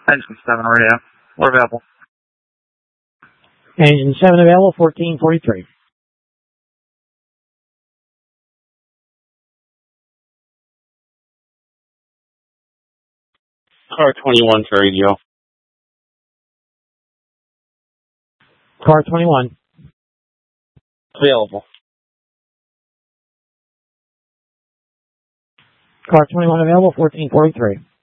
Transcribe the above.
Engine 7 radio. We're available. Engine 7 available, 1443. Car 21 for radio. Car 21. Available. Car 21 available, 1443.